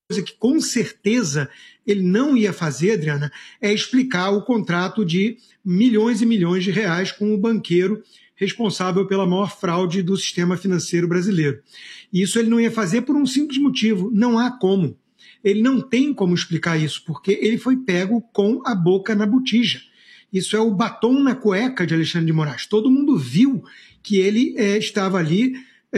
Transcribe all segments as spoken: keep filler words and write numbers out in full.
coisa que com certeza ele não ia fazer, Adriana, é explicar o contrato de milhões e milhões de reais com o banqueiro responsável pela maior fraude do sistema financeiro brasileiro. E isso ele não ia fazer por um simples motivo: não há como. Ele não tem como explicar isso, porque ele foi pego com a boca na botija. Isso é o batom na cueca de Alexandre de Moraes. Todo mundo viu que ele é, estava ali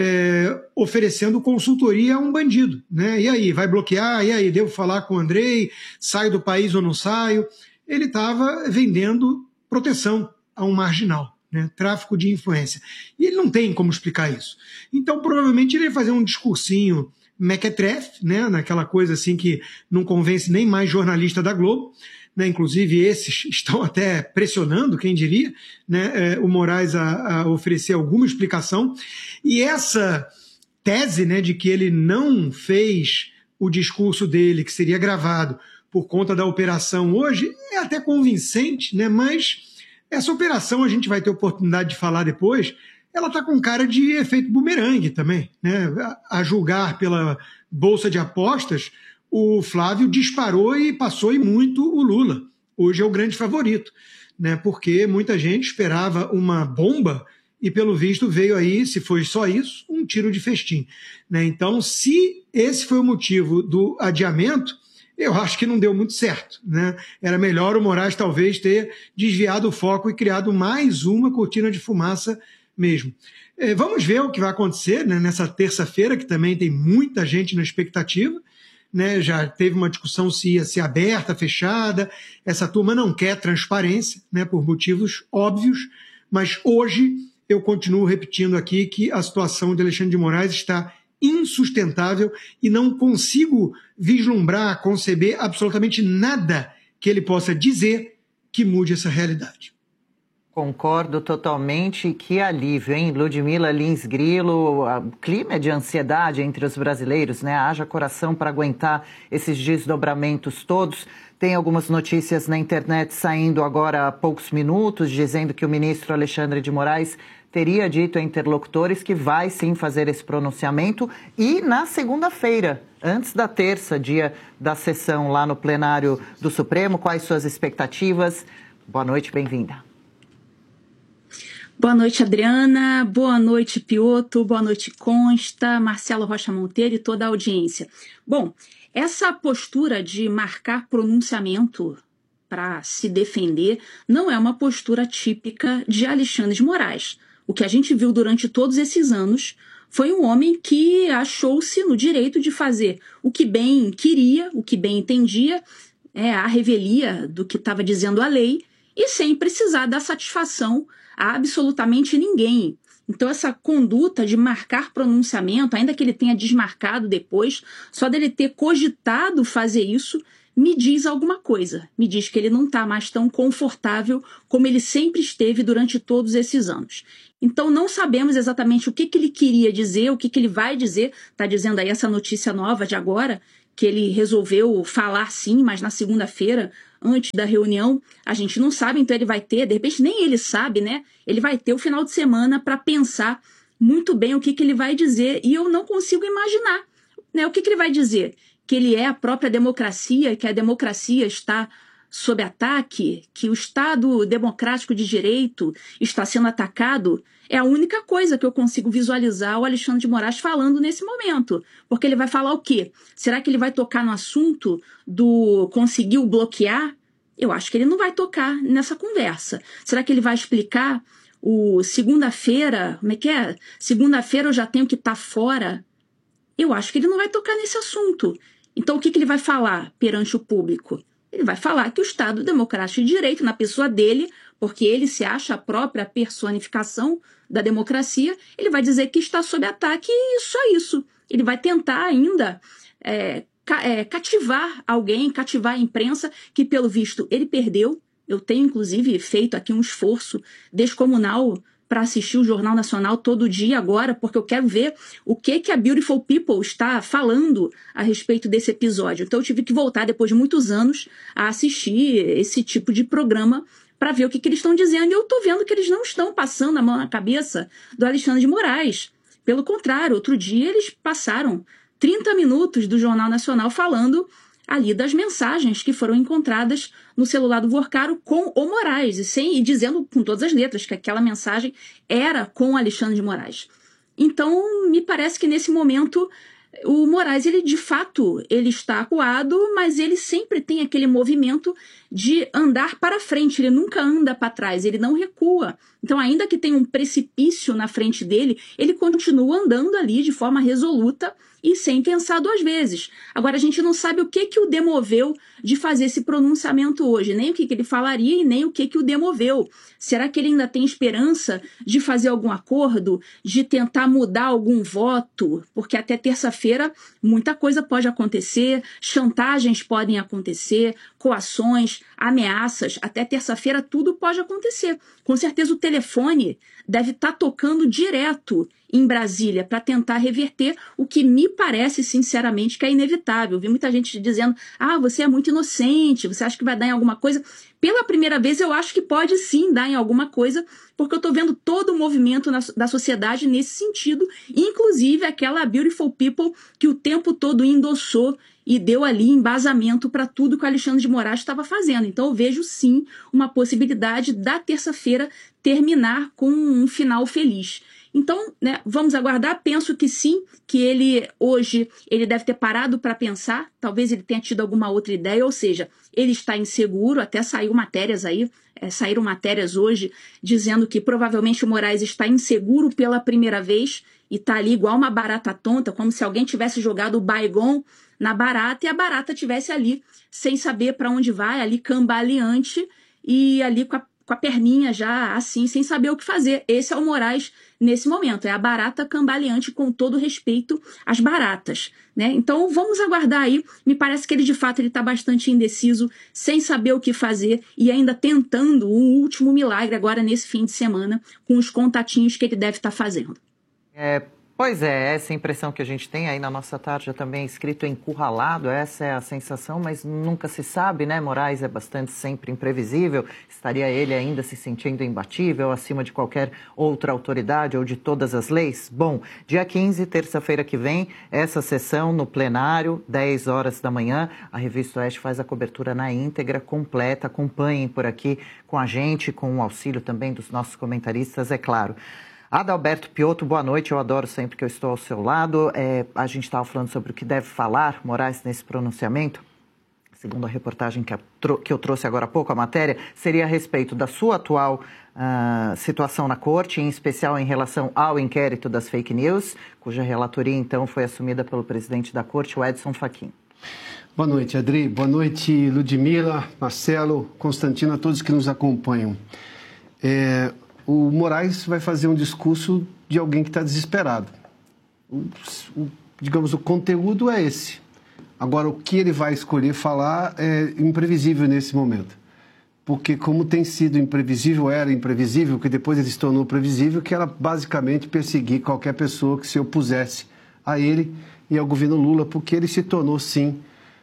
é, oferecendo consultoria a um bandido, né? E aí, vai bloquear? E aí, devo falar com o Andrei? Saio do país ou não saio? Ele estava vendendo proteção a um marginal, né? Tráfico de influência. E ele não tem como explicar isso. Então, provavelmente, ele ia fazer um discursinho mequetrefe, né? Naquela coisa assim que não convence nem mais jornalista da Globo, né? Inclusive esses estão até pressionando, quem diria, né? É, o Moraes a, a oferecer alguma explicação. E essa tese, né, de que ele não fez o discurso dele, que seria gravado por conta da operação hoje, é até convincente, né? Mas essa operação, a gente vai ter oportunidade de falar depois, ela está com cara de efeito bumerangue também, né? A julgar pela Bolsa de Apostas, o Flávio disparou e passou e muito o Lula. Hoje é o grande favorito, né? Porque muita gente esperava uma bomba e, pelo visto, veio aí, se foi só isso, um tiro de festim, né? Então, se esse foi o motivo do adiamento, eu acho que não deu muito certo, né? Era melhor o Moraes talvez ter desviado o foco e criado mais uma cortina de fumaça mesmo. É, vamos ver o que vai acontecer, né, nessa terça-feira, que também tem muita gente na expectativa, né? Já teve uma discussão se ia ser aberta, fechada. Essa turma não quer transparência, né, por motivos óbvios, mas hoje eu continuo repetindo aqui que a situação de Alexandre de Moraes está insustentável e não consigo vislumbrar, conceber absolutamente nada que ele possa dizer que mude essa realidade. Concordo totalmente. Que alívio, hein? Ludmila Lins Grilo, o clima de ansiedade entre os brasileiros, né? Haja coração para aguentar esses desdobramentos todos. Tem algumas notícias na internet saindo agora há poucos minutos, dizendo que o ministro Alexandre de Moraes teria dito a interlocutores que vai sim fazer esse pronunciamento e na segunda-feira, antes da terça, dia da sessão lá no plenário do Supremo. Quais suas expectativas? Boa noite, bem-vinda. Boa noite, Adriana. Boa noite, Pioto. Boa noite, Consta, Marcelo Rocha Monteiro e toda a audiência. Bom, essa postura de marcar pronunciamento para se defender não é uma postura típica de Alexandre de Moraes. O que a gente viu durante todos esses anos foi um homem que achou-se no direito de fazer o que bem queria, o que bem entendia, é, a revelia do que estava dizendo a lei, e sem precisar dar satisfação a absolutamente ninguém. Então, essa conduta de marcar pronunciamento, ainda que ele tenha desmarcado depois, só dele ter cogitado fazer isso, me diz alguma coisa. Me diz que ele não está mais tão confortável como ele sempre esteve durante todos esses anos. Então, não sabemos exatamente o que, que ele queria dizer, o que, que ele vai dizer. Está dizendo aí essa notícia nova de agora, que ele resolveu falar sim, mas na segunda-feira, antes da reunião, a gente não sabe, então ele vai ter, de repente nem ele sabe, né? Ele vai ter o final de semana para pensar muito bem o que, que ele vai dizer, e eu não consigo imaginar, né? O que, que ele vai dizer? Que ele é a própria democracia, que a democracia está sob ataque, que o Estado democrático de direito está sendo atacado, é a única coisa que eu consigo visualizar o Alexandre de Moraes falando nesse momento. Porque ele vai falar o quê? Será que ele vai tocar no assunto do conseguiu bloquear? Eu acho que ele não vai tocar nessa conversa. Será que ele vai explicar o segunda-feira, como é que é? Segunda-feira eu já tenho que estar fora? Eu acho que ele não vai tocar nesse assunto. Então o que, que ele vai falar perante o público? Ele vai falar que o Estado democrático de direito, na pessoa dele, porque ele se acha a própria personificação da democracia, ele vai dizer que está sob ataque e só isso. Ele vai tentar ainda é, ca é, cativar alguém, cativar a imprensa, que pelo visto ele perdeu. Eu tenho inclusive feito aqui um esforço descomunal para assistir o Jornal Nacional todo dia agora, porque eu quero ver o que, que a Beautiful People está falando a respeito desse episódio. Então eu tive que voltar, depois de muitos anos, a assistir esse tipo de programa para ver o que, que eles estão dizendo. E eu estou vendo que eles não estão passando a mão na cabeça do Alexandre de Moraes. Pelo contrário, outro dia eles passaram trinta minutos do Jornal Nacional falando ali das mensagens que foram encontradas no celular do Vorcaro com o Moraes, e, sem, e dizendo com todas as letras que aquela mensagem era com o Alexandre de Moraes. Então, me parece que nesse momento o Moraes, ele de fato, ele está acuado, mas ele sempre tem aquele movimento de andar para frente, ele nunca anda para trás, ele não recua. Então, ainda que tenha um precipício na frente dele, ele continua andando ali de forma resoluta e sem pensar duas vezes. Agora, a gente não sabe o que, que o demoveu de fazer esse pronunciamento hoje, nem o que, que ele falaria e nem o que, que o demoveu. Será que ele ainda tem esperança de fazer algum acordo, de tentar mudar algum voto? Porque até terça-feira muita coisa pode acontecer, chantagens podem acontecer, coações, ameaças, até terça-feira tudo pode acontecer. Com certeza o telefone deve estar tocando direto em Brasília para tentar reverter o que me parece, sinceramente, que é inevitável. Vi muita gente dizendo, ah, você é muito inocente, você acha que vai dar em alguma coisa? Pela primeira vez eu acho que pode sim dar em alguma coisa, porque eu estou vendo todo o movimento na, da sociedade nesse sentido, inclusive aquela Beautiful People que o tempo todo endossou e deu ali embasamento para tudo que o Alexandre de Moraes estava fazendo. Então eu vejo sim uma possibilidade da terça-feira terminar com um final feliz. Então, né, vamos aguardar, penso que sim, que ele hoje ele deve ter parado para pensar, talvez ele tenha tido alguma outra ideia, ou seja, ele está inseguro, até saiu matérias aí, é, saíram matérias hoje dizendo que provavelmente o Moraes está inseguro pela primeira vez e está ali igual uma barata tonta, como se alguém tivesse jogado o Baygon na barata e a barata tivesse ali sem saber para onde vai, ali cambaleante e ali com a com a perninha já assim, sem saber o que fazer. Esse é o Moraes nesse momento, é a barata cambaleante, com todo respeito às baratas, né? Então vamos aguardar aí, me parece que ele de fato ele está bastante indeciso, sem saber o que fazer e ainda tentando um último milagre agora nesse fim de semana, com os contatinhos que ele deve estar tá fazendo. É... Pois é, essa impressão que a gente tem aí na nossa tarja também escrito encurralado, essa é a sensação, mas nunca se sabe, né? Moraes é bastante sempre imprevisível, estaria ele ainda se sentindo imbatível, acima de qualquer outra autoridade ou de todas as leis? Bom, dia quinze, terça-feira que vem, essa sessão no plenário, dez horas da manhã, a Revista Oeste faz a cobertura na íntegra, completa, acompanhem por aqui com a gente, com o auxílio também dos nossos comentaristas, é claro. Adalberto Piotto, boa noite, eu adoro sempre que eu estou ao seu lado. É, a gente estava falando sobre o que deve falar Moraes nesse pronunciamento. Segundo a reportagem que, a, que eu trouxe agora há pouco, a matéria, seria a respeito da sua atual uh, situação na corte, em especial em relação ao inquérito das fake news, cuja relatoria então foi assumida pelo presidente da corte, o Edson Fachin. Boa noite, Adri. Boa noite, Ludmila, Marcelo, Constantino, a todos que nos acompanham. É... O Moraes vai fazer um discurso de alguém que está desesperado. O, o, digamos, o conteúdo é esse. Agora, o que ele vai escolher falar é imprevisível nesse momento. Porque como tem sido imprevisível, era imprevisível, que depois ele se tornou previsível, que era basicamente perseguir qualquer pessoa que se opusesse a ele e ao governo Lula, porque ele se tornou, sim,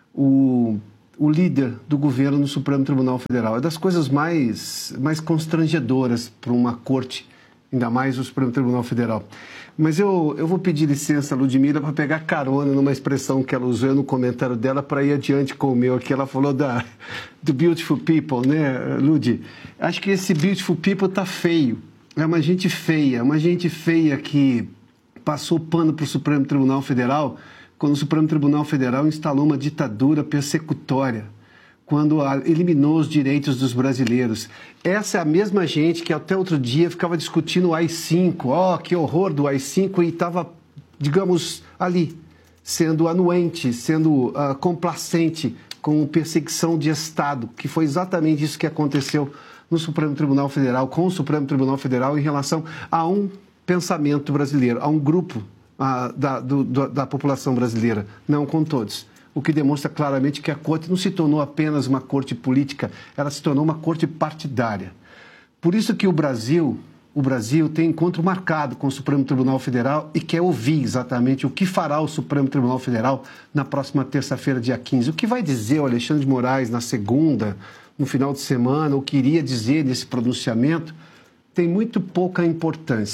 o... o líder do governo no Supremo Tribunal Federal. É das coisas mais, mais constrangedoras para uma corte, ainda mais o Supremo Tribunal Federal. Mas eu, eu vou pedir licença, Ludmila, para pegar carona numa expressão que ela usou no comentário dela para ir adiante com o meu aqui. Ela falou da, do Beautiful People, né, Lud? Acho que esse Beautiful People tá feio. É uma gente feia, uma gente feia que passou pano para o Supremo Tribunal Federal quando o Supremo Tribunal Federal instalou uma ditadura persecutória, quando eliminou os direitos dos brasileiros. Essa é a mesma gente que até outro dia ficava discutindo o A I cinco, ó, oh, que horror do A I cinco, e estava, digamos, ali, sendo anuente, sendo uh, complacente com perseguição de Estado, que foi exatamente isso que aconteceu no Supremo Tribunal Federal, com o Supremo Tribunal Federal em relação a um pensamento brasileiro, a um grupo A, da, do, da população brasileira, não com todos. O que demonstra claramente que a corte não se tornou apenas uma corte política, ela se tornou uma corte partidária. Por isso que o Brasil, o Brasil tem encontro marcado com o Supremo Tribunal Federal e quer ouvir exatamente o que fará o Supremo Tribunal Federal na próxima terça-feira, dia quinze. O que vai dizer o Alexandre de Moraes na segunda, no final de semana, o que iria dizer nesse pronunciamento, tem muito pouca importância. Do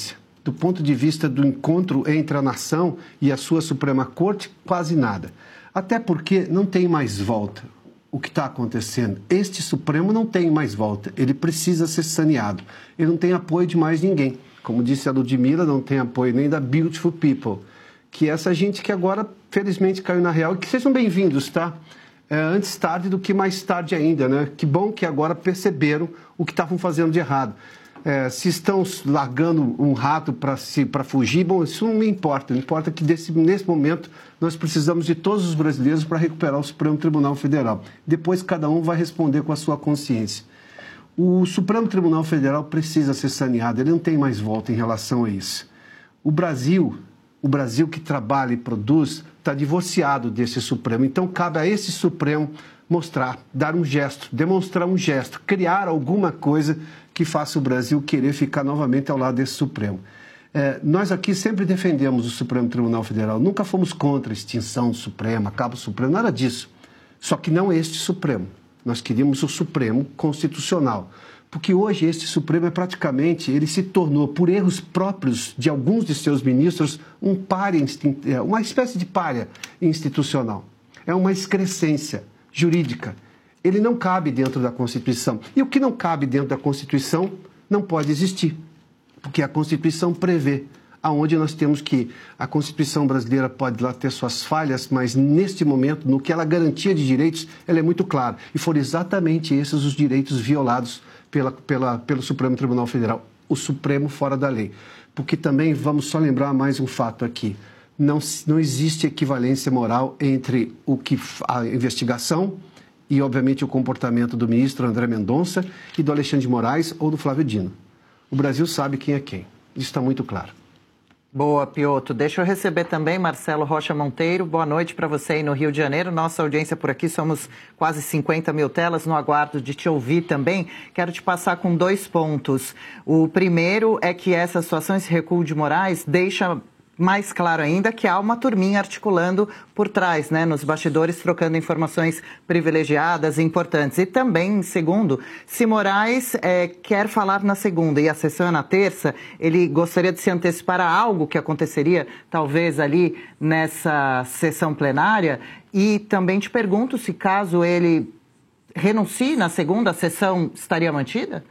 do ponto de vista do encontro entre a nação e a sua Suprema Corte, quase nada. Até porque não tem mais volta o que está acontecendo. Este Supremo não tem mais volta, ele precisa ser saneado. Ele não tem apoio de mais ninguém. Como disse a Ludmila, não tem apoio nem da Beautiful People, que é essa gente que agora, felizmente, caiu na real. E que sejam bem-vindos, tá? É, antes tarde do que mais tarde ainda, né? Que bom que agora perceberam o que estavam fazendo de errado. É, se estão largando um rato para fugir, bom, isso não me importa. Não importa que desse, nesse momento nós precisamos de todos os brasileiros para recuperar o Supremo Tribunal Federal. Depois cada um vai responder com a sua consciência. O Supremo Tribunal Federal precisa ser saneado, ele não tem mais volta em relação a isso. O Brasil, o Brasil que trabalha e produz, está divorciado desse Supremo. Então cabe a esse Supremo mostrar, dar um gesto, demonstrar um gesto, criar alguma coisa que faça o Brasil querer ficar novamente ao lado desse Supremo. É, nós aqui sempre defendemos o Supremo Tribunal Federal, nunca fomos contra a extinção do Supremo, acaba o Supremo, nada disso. Só que não este Supremo. Nós queríamos o Supremo Constitucional, porque hoje este Supremo é praticamente, ele se tornou, por erros próprios de alguns de seus ministros, um pária, uma espécie de pária institucional. É uma excrescência jurídica. Ele não cabe dentro da Constituição. E o que não cabe dentro da Constituição não pode existir, porque a Constituição prevê aonde nós temos que... A Constituição brasileira pode lá ter suas falhas, mas neste momento, no que ela garantia de direitos, ela é muito clara. E foram exatamente esses os direitos violados pela, pela, pelo Supremo Tribunal Federal. O Supremo fora da lei. Porque também, vamos só lembrar mais um fato aqui, não, não existe equivalência moral entre o que, a investigação e, obviamente, o comportamento do ministro André Mendonça e do Alexandre de Moraes ou do Flávio Dino. O Brasil sabe quem é quem. Isso está muito claro. Boa, Piotr. Deixa eu receber também Marcelo Rocha Monteiro. Boa noite para você aí no Rio de Janeiro. Nossa audiência por aqui, somos quase cinquenta mil telas, no aguardo de te ouvir também. Quero te passar com dois pontos. O primeiro é que essa situação, esse recuo de Moraes, deixa mais claro ainda que há uma turminha articulando por trás, né, nos bastidores, trocando informações privilegiadas e importantes. E também, segundo, se Moraes é, quer falar na segunda e a sessão é na terça, ele gostaria de se antecipar a algo que aconteceria, talvez, ali nessa sessão plenária. E também te pergunto se, caso ele renuncie na segunda, a sessão estaria mantida?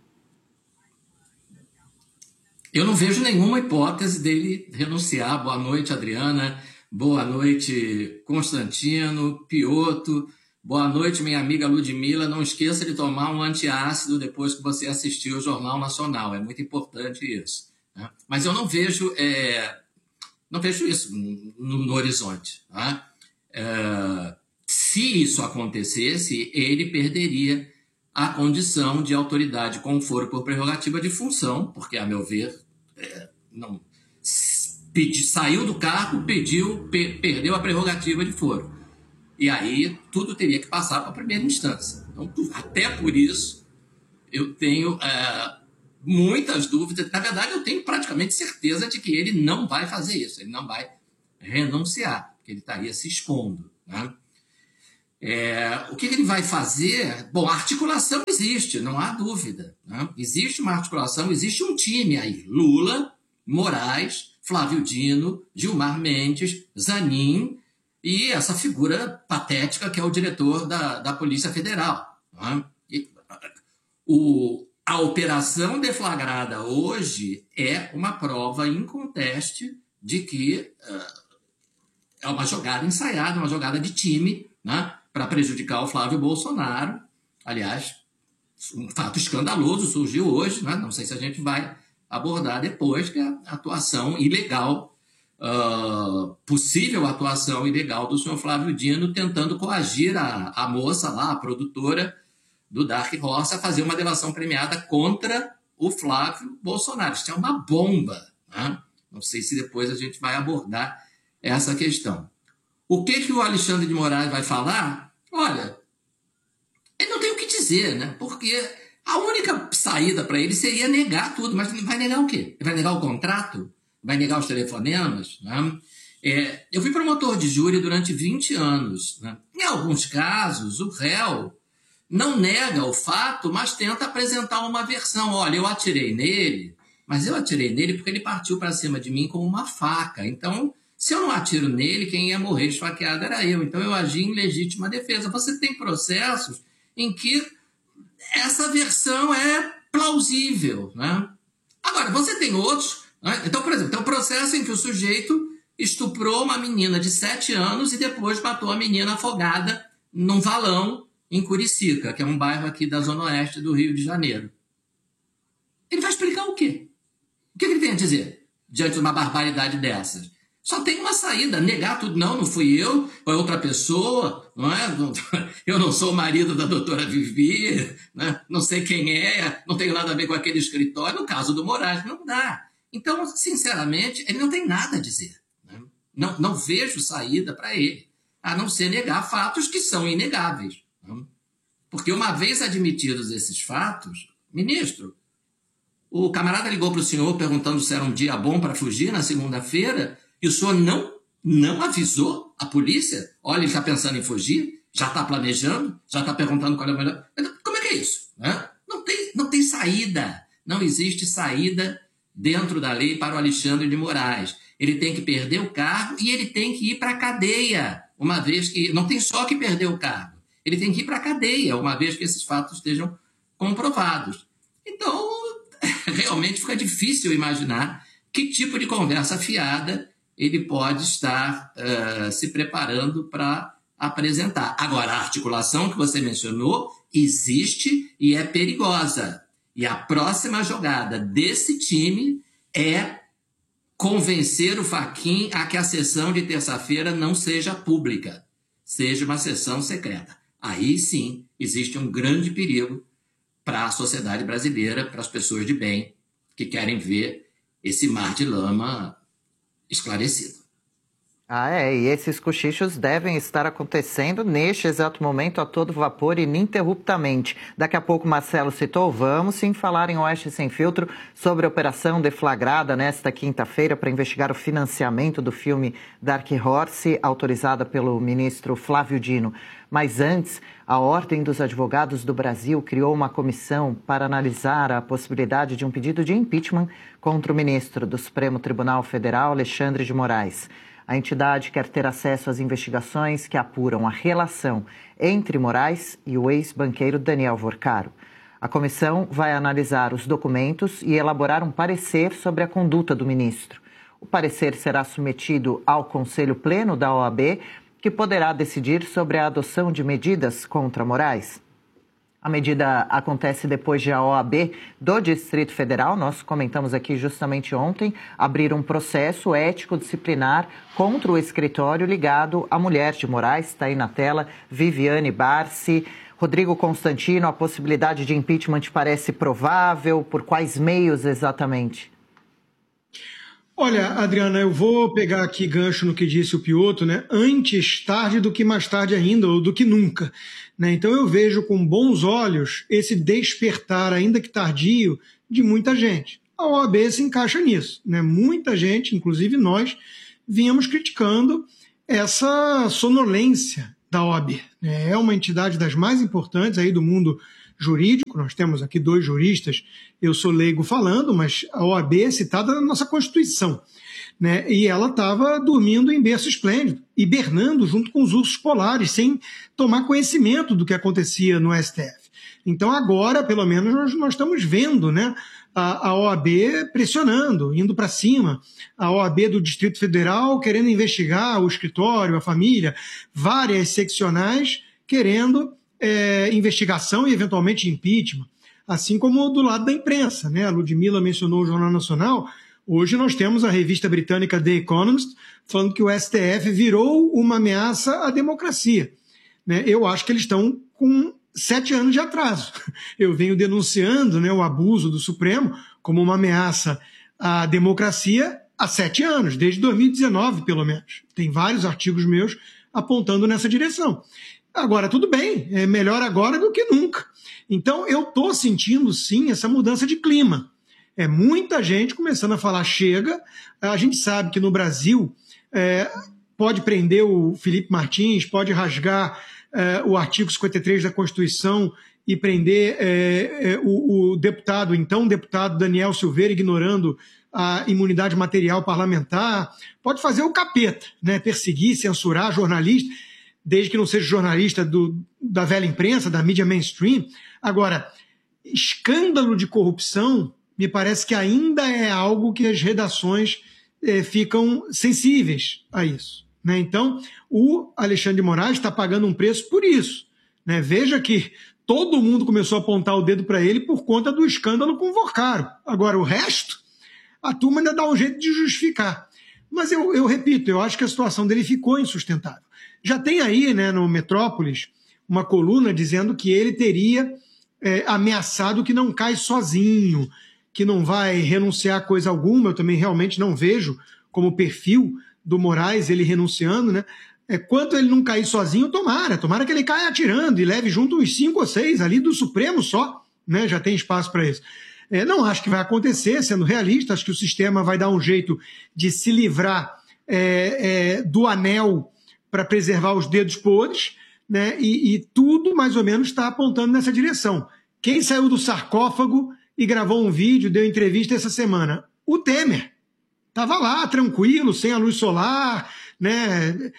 Eu não vejo nenhuma hipótese dele renunciar. Boa noite, Adriana. Boa noite, Constantino, Piotr. Boa noite, minha amiga Ludmila. Não esqueça de tomar um antiácido depois que você assistir o Jornal Nacional. É muito importante isso, né? Mas eu não vejo, é, não vejo isso no, no horizonte, tá? É, se isso acontecesse, ele perderia a condição de autoridade com foro por prerrogativa de função, porque, a meu ver, é, não, pedi, saiu do cargo, pediu, pe, perdeu a prerrogativa de foro. E aí tudo teria que passar para a primeira instância. Então, até por isso, eu tenho é, muitas dúvidas. Na verdade, eu tenho praticamente certeza de que ele não vai fazer isso, ele não vai renunciar, porque ele estaria se expondo, né? É, o que ele vai fazer? Bom, a articulação existe, não há dúvida, né? Existe uma articulação, existe um time aí. Lula, Moraes, Flávio Dino, Gilmar Mendes, Zanin e essa figura patética que é o diretor da, da Polícia Federal, né? E, o, a operação deflagrada hoje é uma prova inconteste de que uh, é uma jogada ensaiada, uma jogada de time, né, para prejudicar o Flávio Bolsonaro. Aliás, um fato escandaloso surgiu hoje, né? Não sei se a gente vai abordar depois, que é a atuação ilegal, uh, possível atuação ilegal do senhor Flávio Dino, tentando coagir a, a moça lá, a produtora do Dark Horse, a fazer uma delação premiada contra o Flávio Bolsonaro. Isso é uma bomba, né? Não sei se depois a gente vai abordar essa questão. O que, que o Alexandre de Moraes vai falar? Olha, ele não tem o que dizer, né? Porque a única saída para ele seria negar tudo. Mas vai negar o quê? Vai negar o contrato? Vai negar os telefonemas? Né? É, eu fui promotor de júri durante vinte anos. Né? Em alguns casos, o réu não nega o fato, mas tenta apresentar uma versão. Olha, eu atirei nele, mas eu atirei nele porque ele partiu para cima de mim com uma faca. Então, se eu não atiro nele, quem ia morrer esfaqueado era eu. Então, eu agi em legítima defesa. Você tem processos em que essa versão é plausível, né? Agora, você tem outros... Né? Então, por exemplo, tem um processo em que o sujeito estuprou uma menina de sete anos e depois matou a menina afogada num valão em Curicica, que é um bairro aqui da zona oeste do Rio de Janeiro. Ele vai explicar o quê? O que ele tem a dizer diante de uma barbaridade dessas? Só tem uma saída, negar tudo. Não, não fui eu, foi outra pessoa, não é? Eu não sou o marido da doutora Vivi, né? Não sei quem é, não tenho nada a ver com aquele escritório. No caso do Moraes, não dá. Então, sinceramente, ele não tem nada a dizer. Né? Não, não vejo saída para ele, a não ser negar fatos que são inegáveis. Né? Porque uma vez admitidos esses fatos, ministro, o camarada ligou para o senhor perguntando se era um dia bom para fugir na segunda-feira e o senhor não, não avisou a polícia? Olha, ele está pensando em fugir, já está planejando, já está perguntando qual é o melhor... Como é que é isso? Né? Não tem, não tem saída. Não existe saída dentro da lei para o Alexandre de Moraes. Ele tem que perder o cargo e ele tem que ir para a cadeia, uma vez que... Não tem só que perder o cargo. Ele tem que ir para a cadeia, uma vez que esses fatos estejam comprovados. Então, realmente fica difícil imaginar que tipo de conversa fiada ele pode estar uh, se preparando para apresentar. Agora, a articulação que você mencionou existe e é perigosa. E a próxima jogada desse time é convencer o Fachin a que a sessão de terça-feira não seja pública, seja uma sessão secreta. Aí sim existe um grande perigo para a sociedade brasileira, para as pessoas de bem que querem ver esse mar de lama esclarecido. Ah, é, e esses cochichos devem estar acontecendo neste exato momento a todo vapor, ininterruptamente. Daqui a pouco, Marcelo citou, vamos sim falar em Oeste Sem Filtro sobre a operação deflagrada nesta quinta-feira para investigar o financiamento do filme Dark Horse, autorizada pelo ministro Flávio Dino. Mas antes, a Ordem dos Advogados do Brasil criou uma comissão para analisar a possibilidade de um pedido de impeachment contra o ministro do Supremo Tribunal Federal, Alexandre de Moraes. A entidade quer ter acesso às investigações que apuram a relação entre Moraes e o ex-banqueiro Daniel Vorcaro. A comissão vai analisar os documentos e elaborar um parecer sobre a conduta do ministro. O parecer será submetido ao Conselho Pleno da O A B, que poderá decidir sobre a adoção de medidas contra Moraes. A medida acontece depois de a O A B do Distrito Federal, nós comentamos aqui justamente ontem, abrir um processo ético-disciplinar contra o escritório ligado à mulher de Moraes, está aí na tela, Viviane Barsi. Rodrigo Constantino, a possibilidade de impeachment parece provável, por quais meios exatamente? Olha, Adriana, eu vou pegar aqui gancho no que disse o Piotto, né? Antes tarde do que mais tarde ainda, ou do que nunca. Né? Então eu vejo com bons olhos esse despertar, ainda que tardio, de muita gente. A O A B se encaixa nisso. Né? Muita gente, inclusive nós, vínhamos criticando essa sonolência da O A B. Né? É uma entidade das mais importantes aí do mundo jurídico, nós temos aqui dois juristas, eu sou leigo falando, mas a O A B é citada na nossa Constituição, né? E ela estava dormindo em berço esplêndido, hibernando junto com os ursos polares, sem tomar conhecimento do que acontecia no S T F. Então agora, pelo menos, nós, nós estamos vendo, né, a, a O A B pressionando, indo para cima, a O A B do Distrito Federal querendo investigar o escritório, a família, várias seccionais querendo É, investigação e, eventualmente, impeachment, assim como do lado da imprensa. Né? A Ludmila mencionou o Jornal Nacional. Hoje nós temos a revista britânica The Economist falando que o S T F virou uma ameaça à democracia. Né? Eu acho que eles estão com sete anos de atraso. Eu venho denunciando, né, o abuso do Supremo como uma ameaça à democracia há sete anos, desde dois mil e dezenove, pelo menos. Tem vários artigos meus apontando nessa direção. Agora, tudo bem, é melhor agora do que nunca. Então, eu estou sentindo, sim, essa mudança de clima. É muita gente começando a falar chega. A gente sabe que no Brasil é, pode prender o Felipe Martins, pode rasgar é, o artigo cinquenta e três da Constituição e prender é, é, o, o deputado, então deputado Daniel Silveira, ignorando a imunidade material parlamentar, pode fazer o capeta, né? Perseguir, censurar jornalista, desde que não seja jornalista do, da velha imprensa, da mídia mainstream. Agora, escândalo de corrupção, me parece que ainda é algo que as redações eh, ficam sensíveis a isso, né? Então, o Alexandre de Moraes está pagando um preço por isso, né? Veja que todo mundo começou a apontar o dedo para ele por conta do escândalo com o Vocaro. Agora, o resto, a turma ainda dá um jeito de justificar. Mas eu, eu repito, eu acho que a situação dele ficou insustentável. Já tem aí, né, no Metrópolis, uma coluna dizendo que ele teria é, ameaçado que não cai sozinho, que não vai renunciar a coisa alguma. Eu também realmente não vejo como perfil do Moraes ele renunciando, né? É, quanto ele não cair sozinho, tomara. Tomara que ele caia atirando e leve junto uns cinco ou seis ali do Supremo só, né? Já tem espaço para isso. É, não acho que vai acontecer, sendo realista. Acho que o sistema vai dar um jeito de se livrar é, é, do anel para preservar os dedos podres, né? E, e tudo mais ou menos está apontando nessa direção. Quem saiu do sarcófago e gravou um vídeo, deu entrevista essa semana? O Temer. Estava lá, tranquilo, sem a luz solar, né?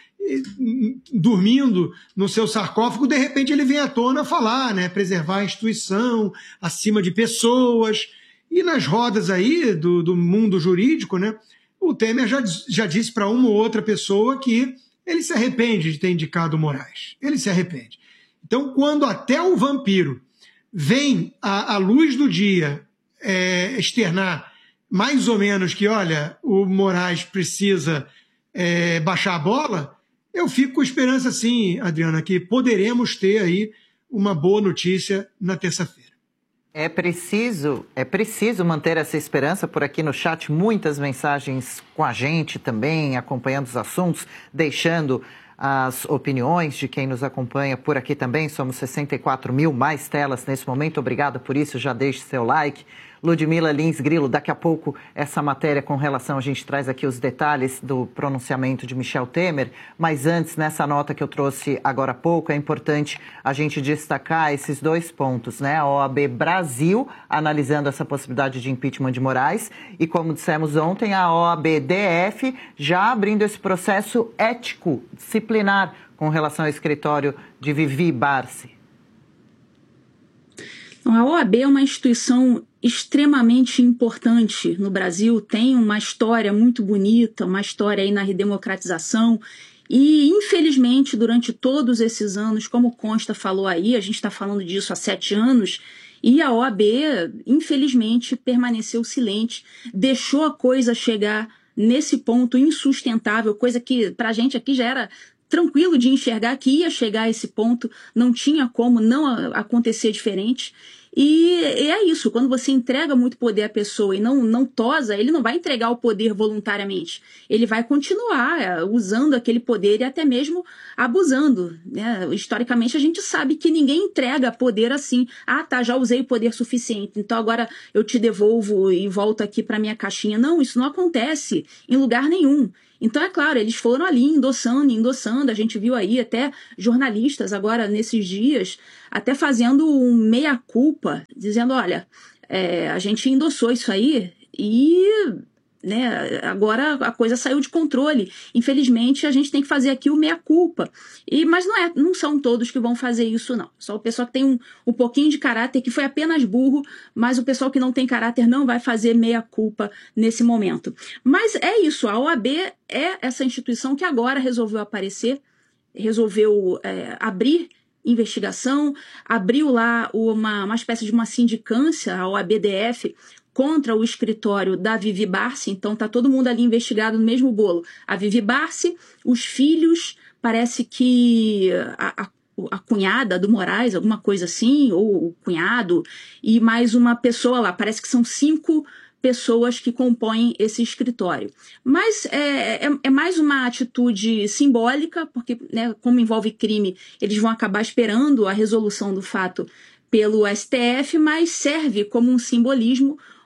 Dormindo no seu sarcófago. De repente ele vem à tona falar, né? Preservar a instituição acima de pessoas. E nas rodas aí do, do mundo jurídico, né? O Temer já, já disse para uma ou outra pessoa que ele se arrepende de ter indicado o Moraes. Ele se arrepende. Então, quando até o vampiro vem à, à luz do dia é, externar mais ou menos que, olha, o Moraes precisa é, baixar a bola, eu fico com esperança, sim, Adriana, que poderemos ter aí uma boa notícia na terça-feira. É preciso, é preciso manter essa esperança. Por aqui no chat, muitas mensagens com a gente também, acompanhando os assuntos, deixando as opiniões de quem nos acompanha por aqui também. Somos sessenta e quatro mil, mais telas nesse momento. Obrigado por isso, já deixe seu like. Ludmila Lins Grilo, daqui a pouco essa matéria com relação, a gente traz aqui os detalhes do pronunciamento de Michel Temer, mas antes, nessa nota que eu trouxe agora há pouco, é importante a gente destacar esses dois pontos, né? A O A B Brasil analisando essa possibilidade de impeachment de Moraes e, como dissemos ontem, a O A B D F já abrindo esse processo ético, disciplinar com relação ao escritório de Vivi Barsi. A O A B é uma instituição extremamente importante no Brasil, tem uma história muito bonita, uma história aí na redemocratização e, infelizmente, durante todos esses anos, como o Consta falou aí, a gente está falando disso há sete anos, e a O A B, infelizmente, permaneceu silente, deixou a coisa chegar nesse ponto insustentável, coisa que para a gente aqui já era tranquilo de enxergar que ia chegar a esse ponto, não tinha como não acontecer diferente. E é isso, quando você entrega muito poder à pessoa e não, não tosa, ele não vai entregar o poder voluntariamente. Ele vai continuar usando aquele poder e até mesmo abusando, né? Historicamente, a gente sabe que ninguém entrega poder assim. Ah, tá, já usei o poder suficiente, então agora eu te devolvo e volto aqui para minha caixinha. Não, isso não acontece em lugar nenhum. Então, é claro, eles foram ali endossando, endossando, a gente viu aí até jornalistas agora nesses dias, até fazendo um meia-culpa, dizendo, olha, é, a gente endossou isso aí e, né, agora a coisa saiu de controle. Infelizmente, a gente tem que fazer aqui o meia-culpa. E, mas não, é, não são todos que vão fazer isso, não. Só o pessoal que tem um, um pouquinho de caráter, que foi apenas burro, mas o pessoal que não tem caráter não vai fazer meia-culpa nesse momento. Mas é isso, a O A B é essa instituição que agora resolveu aparecer, resolveu é, abrir investigação, abriu lá uma, uma espécie de uma sindicância, a O A B D F, contra o escritório da Vivi Barsi. Então tá todo mundo ali investigado no mesmo bolo. A Vivi Barsi, os filhos, parece que a, a, a cunhada do Moraes, alguma coisa assim, ou o cunhado, e mais uma pessoa lá. Parece que são cinco pessoas que compõem esse escritório. Mas é, é, é mais uma atitude simbólica, porque, né, como envolve crime, eles vão acabar esperando a resolução do fato pelo S T F, mas serve como um simbolismo,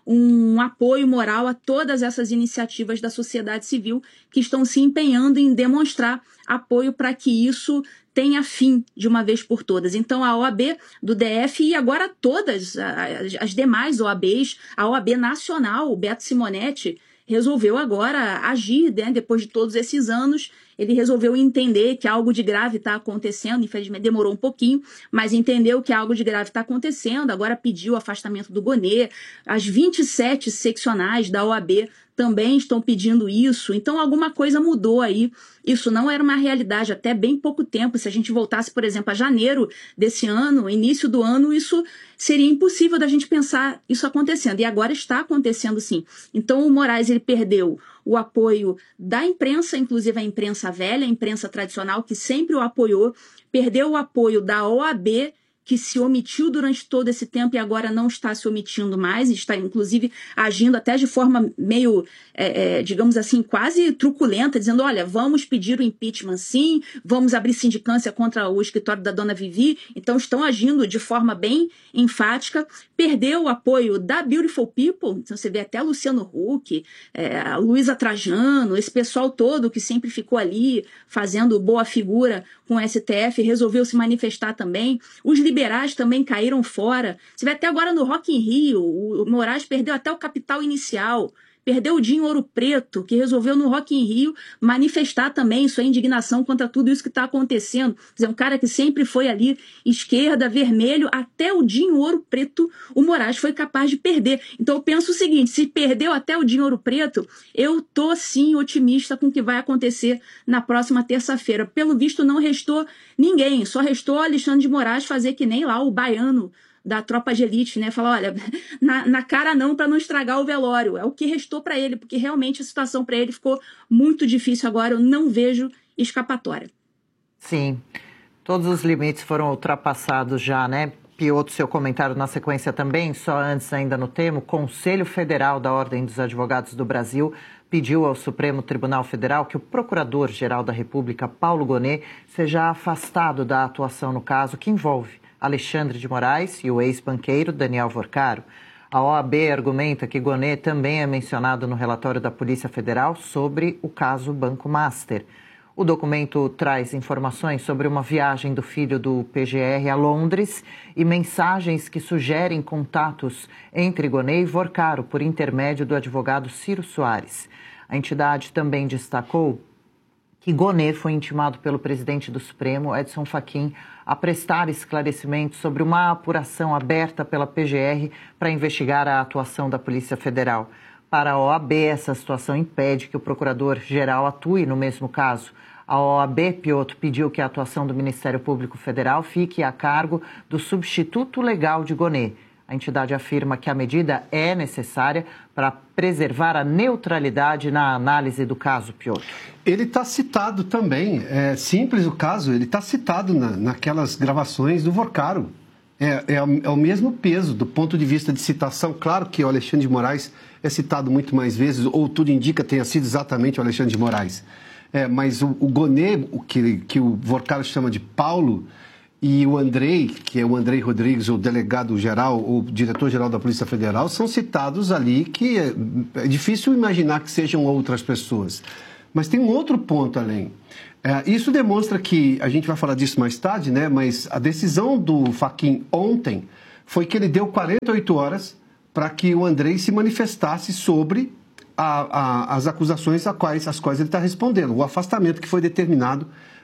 um apoio moral a todas essas iniciativas da sociedade civil que estão se empenhando em demonstrar apoio para que isso tenha fim de uma vez por todas. Então, a O A B do D F e agora todas as, as demais O A Bs, a O A B Nacional, o Beto Simonetti, resolveu agora agir, né, depois de todos esses anos. Ele resolveu entender que algo de grave está acontecendo, infelizmente demorou um pouquinho, mas entendeu que algo de grave está acontecendo, agora pediu o afastamento do Gonê. As vinte e sete seccionais da O A B também estão pedindo isso, então alguma coisa mudou aí. Isso não era uma realidade até bem pouco tempo. Se a gente voltasse, por exemplo, a janeiro desse ano, início do ano, isso seria impossível da gente pensar isso acontecendo, e agora está acontecendo sim. Então o Moraes ele perdeu o apoio da imprensa, inclusive a imprensa velha, a imprensa tradicional, que sempre o apoiou, perdeu o apoio da O A B, que se omitiu durante todo esse tempo e agora não está se omitindo mais, está inclusive agindo até de forma meio, é, é, digamos assim, quase truculenta, dizendo, olha, vamos pedir o impeachment sim, vamos abrir sindicância contra o escritório da dona Vivi. Então estão agindo de forma bem enfática. Perdeu o apoio da Beautiful People, então você vê até Luciano Huck, é, a Luísa Trajano, esse pessoal todo que sempre ficou ali fazendo boa figura com o S T F, resolveu se manifestar também. Os liberais também caíram fora. Você vê até agora no Rock in Rio, o Moraes perdeu até o capital inicial, perdeu o Dinho Ouro Preto, que resolveu no Rock in Rio manifestar também sua indignação contra tudo isso que está acontecendo. Quer dizer, um cara que sempre foi ali esquerda, vermelho, até o Dinho Ouro Preto, o Moraes foi capaz de perder. Então eu penso o seguinte, se perdeu até o Dinho Ouro Preto, eu tô sim otimista com o que vai acontecer na próxima terça-feira. Pelo visto não restou ninguém, só restou Alexandre de Moraes fazer que nem lá o baiano da tropa de elite, né? Falar, olha, na, na cara não, para não estragar o velório. É o que restou para ele, porque realmente a situação para ele ficou muito difícil agora. Eu não vejo escapatória. Sim, todos os limites foram ultrapassados já, né? Piotto, seu comentário na sequência também, só antes ainda no tema, o Conselho Federal da Ordem dos Advogados do Brasil pediu ao Supremo Tribunal Federal que o Procurador-Geral da República, Paulo Gonê, seja afastado da atuação no caso que envolve Alexandre de Moraes e o ex-banqueiro Daniel Vorcaro. A O A B argumenta que Gonê também é mencionado no relatório da Polícia Federal sobre o caso Banco Master. O documento traz informações sobre uma viagem do filho do P G R a Londres e mensagens que sugerem contatos entre Gonê e Vorcaro por intermédio do advogado Ciro Soares. A entidade também destacou que Gonê foi intimado pelo presidente do Supremo, Edson Fachin, a prestar esclarecimentos sobre uma apuração aberta pela P G R para investigar a atuação da Polícia Federal. Para a O A B, essa situação impede que o procurador-geral atue no mesmo caso. A O A B, Piotto, pediu que a atuação do Ministério Público Federal fique a cargo do substituto legal de Gonê. A entidade afirma que a medida é necessária para preservar a neutralidade na análise do caso, Piotto. Ele está citado também, é simples o caso, ele está citado na, naquelas gravações do Vorcaro. É, é, é o mesmo peso do ponto de vista de citação. Claro que o Alexandre de Moraes é citado muito mais vezes, ou tudo indica tenha sido exatamente o Alexandre de Moraes. É, mas o, o Gonê, o que, que o Vorcaro chama de Paulo, e o Andrei, que é o Andrei Rodrigues, o delegado-geral, o diretor-geral da Polícia Federal, são citados ali que é, é difícil imaginar que sejam outras pessoas. Mas tem um outro ponto além. É, isso demonstra que, a gente vai falar disso mais tarde, né? Mas a decisão do Fachin ontem foi que ele deu quarenta e oito horas para que o Andrei se manifestasse sobre a, a, as acusações às quais, às quais ele está respondendo, o afastamento que foi determinado